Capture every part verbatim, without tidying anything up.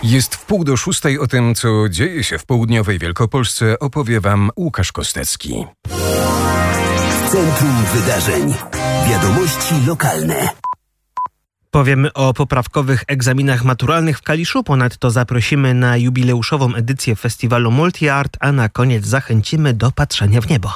Jest wpół do szóstej. O tym, co dzieje się w południowej Wielkopolsce, opowie wam Łukasz Kostecki. W centrum wydarzeń. Wiadomości lokalne. Powiemy o poprawkowych egzaminach maturalnych w Kaliszu. Ponadto zaprosimy na jubileuszową edycję festiwalu Multi-Art, a na koniec zachęcimy do patrzenia w niebo.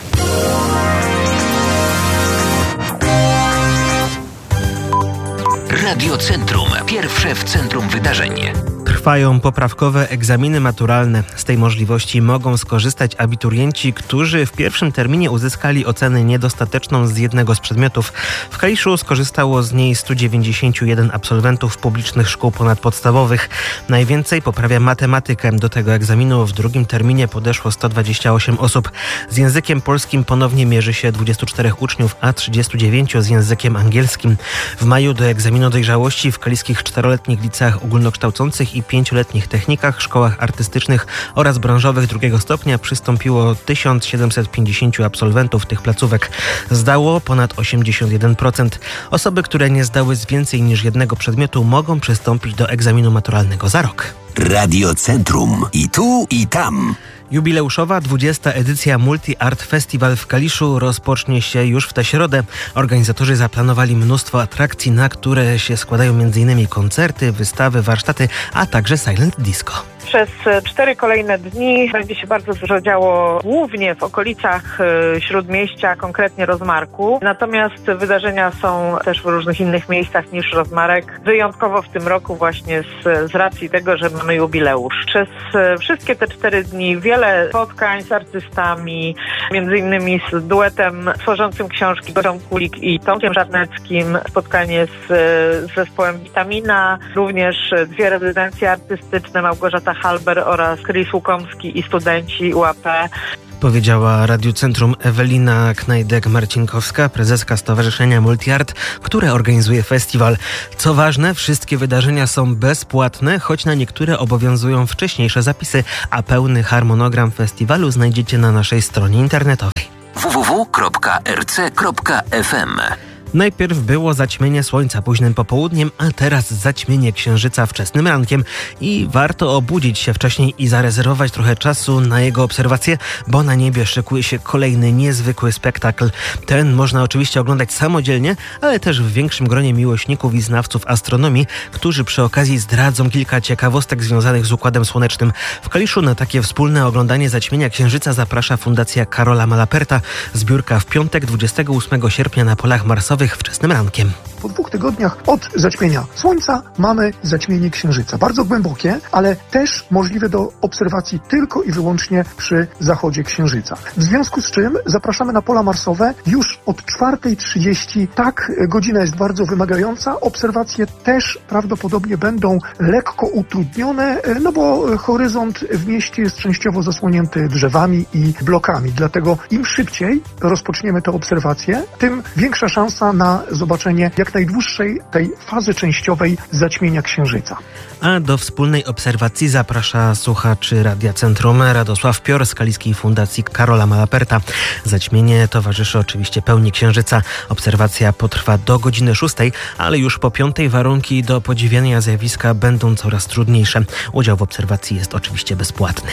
Radio Centrum. Pierwsze w centrum wydarzeń. Trwają poprawkowe egzaminy maturalne. Z tej możliwości mogą skorzystać abiturienci, którzy w pierwszym terminie uzyskali ocenę niedostateczną z jednego z przedmiotów. W Kaliszu skorzystało z niej sto dziewięćdziesiąt jeden absolwentów publicznych szkół ponadpodstawowych. Najwięcej poprawia matematykę. Do tego egzaminu w drugim terminie podeszło sto dwadzieścia osiem osób. Z językiem polskim ponownie mierzy się dwudziestu czterech uczniów, a trzydziestu dziewięciu z językiem angielskim. W maju do egzaminu dojrzałości w kaliskich czteroletnich liceach ogólnokształcących i pięcioletnich technikach, szkołach artystycznych oraz branżowych drugiego stopnia przystąpiło tysiąc siedemset pięćdziesięciu absolwentów tych placówek. Zdało ponad osiemdziesiąt jeden procent. Osoby, które nie zdały z więcej niż jednego przedmiotu, mogą przystąpić do egzaminu maturalnego za rok. Radio Centrum. I tu, i tam. Jubileuszowa dwudziesta edycja Multi-Art Festival w Kaliszu rozpocznie się już w tę środę. Organizatorzy zaplanowali mnóstwo atrakcji, na które się składają m.in. koncerty, wystawy, warsztaty, a także silent disco. Przez cztery kolejne dni będzie się bardzo dużo działo głównie w okolicach Śródmieścia, konkretnie Rozmarku. Natomiast wydarzenia są też w różnych innych miejscach niż Rozmarek. Wyjątkowo w tym roku właśnie z, z racji tego, że mamy jubileusz. Przez wszystkie te cztery dni wiele spotkań z artystami, między innymi z duetem tworzącym książki Gorą Kulik i Tomkiem Żarneckim. Spotkanie z, z zespołem Witamina. Również dwie rezydencje artystyczne, Małgorzata Halber oraz Chris Łukomski i studenci U A P. Powiedziała Radiu Centrum Ewelina Knajdek-Marcinkowska, prezeska Stowarzyszenia Multi-Art, które organizuje festiwal. Co ważne, wszystkie wydarzenia są bezpłatne, choć na niektóre obowiązują wcześniejsze zapisy, a pełny harmonogram festiwalu znajdziecie na naszej stronie internetowej w w w kropka r c kropka f m. Najpierw było zaćmienie słońca późnym popołudniem, a teraz zaćmienie księżyca wczesnym rankiem i warto obudzić się wcześniej i zarezerwować trochę czasu na jego obserwację, bo na niebie szykuje się kolejny niezwykły spektakl. Ten można oczywiście oglądać samodzielnie, ale też w większym gronie miłośników i znawców astronomii, którzy przy okazji zdradzą kilka ciekawostek związanych z Układem Słonecznym. W Kaliszu na takie wspólne oglądanie zaćmienia księżyca zaprasza Fundacja Karola Malaperta. Zbiórka w piątek dwudziestego ósmego sierpnia na polach marsowych wczesnym rankiem. Po dwóch tygodniach od zaćmienia słońca mamy zaćmienie księżyca. Bardzo głębokie, ale też możliwe do obserwacji tylko i wyłącznie przy zachodzie księżyca. W związku z czym zapraszamy na pola marsowe już od czwartej trzydzieści. Tak, godzina jest bardzo wymagająca. Obserwacje też prawdopodobnie będą lekko utrudnione, no bo horyzont w mieście jest częściowo zasłonięty drzewami i blokami. Dlatego im szybciej rozpoczniemy te obserwacje, tym większa szansa na zobaczenie jak najdłuższej tej fazy częściowej zaćmienia księżyca. A do wspólnej obserwacji zaprasza słuchaczy Radia Centrum Radosław Pior z Kaliskiej Fundacji Karola Malaperta. Zaćmienie towarzyszy oczywiście pełni księżyca. Obserwacja potrwa do godziny szóstej, ale już po piątej warunki do podziwiania zjawiska będą coraz trudniejsze. Udział w obserwacji jest oczywiście bezpłatny.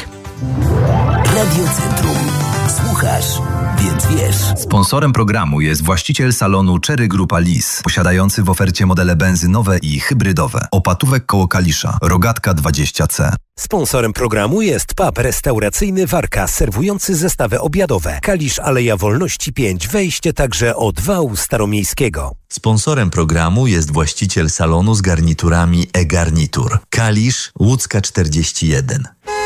Radio Centrum. Słuchasz, więc wiesz. Sponsorem programu jest właściciel salonu Cherry Grupa Lis, posiadający w ofercie modele benzynowe i hybrydowe. Opatówek koło Kalisza, Rogatka dwadzieścia C. Sponsorem programu jest pub restauracyjny Warka, serwujący zestawy obiadowe. Kalisz, Aleja Wolności pięć, wejście także od wału staromiejskiego. Sponsorem programu jest właściciel salonu z garniturami e-Garnitur. Kalisz, Łódzka czterdzieści jeden.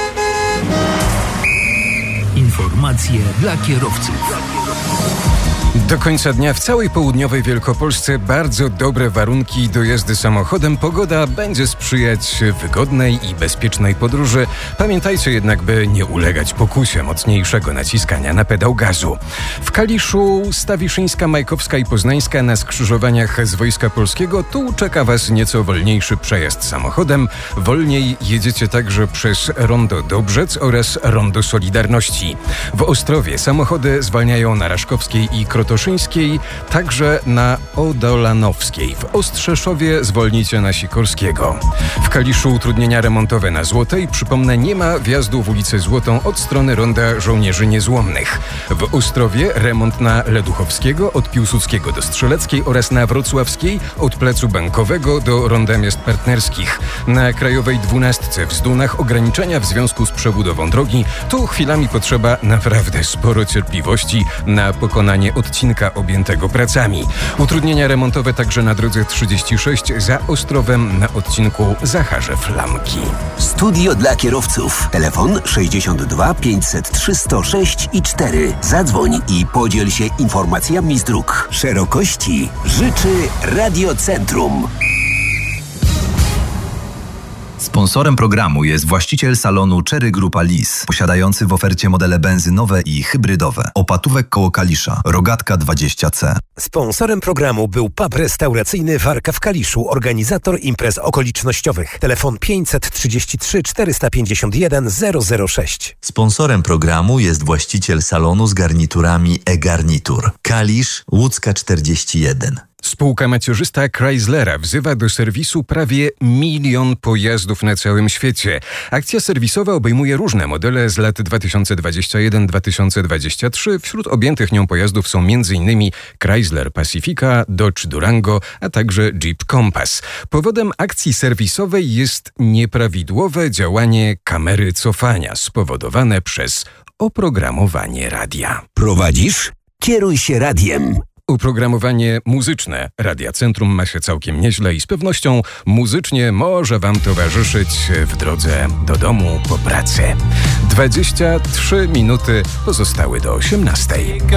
Informacje dla kierowców. Do końca dnia w całej południowej Wielkopolsce bardzo dobre warunki do jazdy samochodem. Pogoda będzie sprzyjać wygodnej i bezpiecznej podróży. Pamiętajcie jednak, by nie ulegać pokusie mocniejszego naciskania na pedał gazu. W Kaliszu, Stawiszyńska, Majkowska i Poznańska na skrzyżowaniach z Wojska Polskiego. Tu czeka Was nieco wolniejszy przejazd samochodem. Wolniej jedziecie także przez Rondo Dobrzec oraz Rondo Solidarności. W Ostrowie samochody zwalniają na Raszkowskiej i Krotowskiej Świętoszyńskiej, także na Odolanowskiej. W Ostrzeszowie zwolnicie na Sikorskiego. W Kaliszu utrudnienia remontowe na Złotej. Przypomnę, nie ma wjazdu w ulicę Złotą od strony Ronda Żołnierzy Niezłomnych. W Ostrowie remont na Leduchowskiego od Piłsudskiego do Strzeleckiej oraz na Wrocławskiej od Placu Bankowego do Ronda Miast Partnerskich. Na Krajowej dwunastce w Zdunach ograniczenia w związku z przebudową drogi. Tu chwilami potrzeba naprawdę sporo cierpliwości na pokonanie odcinka objętego pracami. Utrudnienia remontowe także na drodze trzydzieści sześć za Ostrowem na odcinku Zacharzew-Lamki. Studio dla kierowców. Telefon sześćdziesiąt dwa pięćset trzy sto sześć i cztery. Zadzwoń i podziel się informacjami z dróg. Szerokości życzy Radiocentrum. Sponsorem programu jest właściciel salonu Cherry Grupa Lis, posiadający w ofercie modele benzynowe i hybrydowe. Opatówek koło Kalisza, Rogatka dwadzieścia C. Sponsorem programu był pub restauracyjny Warka w Kaliszu, organizator imprez okolicznościowych. Telefon pięćset trzydzieści trzy czterysta pięćdziesiąt jeden zero zero sześć. Sponsorem programu jest właściciel salonu z garniturami e-garnitur. Kalisz, Łódzka czterdzieści jeden. Spółka macierzysta Chryslera wzywa do serwisu prawie milion pojazdów na całym świecie. Akcja serwisowa obejmuje różne modele z lat dwa tysiące dwudziesty pierwszy do dwa tysiące dwudziestego trzeciego. Wśród objętych nią pojazdów są m.in. Chrysler Pacifica, Dodge Durango, a także Jeep Compass. Powodem akcji serwisowej jest nieprawidłowe działanie kamery cofania spowodowane przez oprogramowanie radia. Prowadzisz? Kieruj się radiem. Oprogramowanie muzyczne Radia Centrum ma się całkiem nieźle i z pewnością muzycznie może Wam towarzyszyć w drodze do domu po pracy. dwadzieścia trzy minuty pozostały do osiemnastej.